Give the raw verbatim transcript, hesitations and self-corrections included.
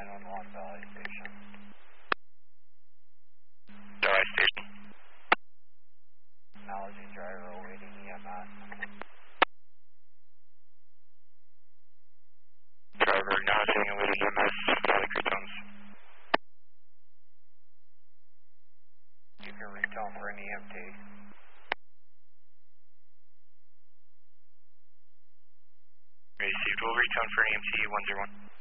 nine one one Valley Station. Valley Station. Acknowledging driver awaiting E M S. Driver acknowledging awaiting E M S, Valley Cretones. You can retone for an E M T. Received, we'll retone for an E M T one zero one.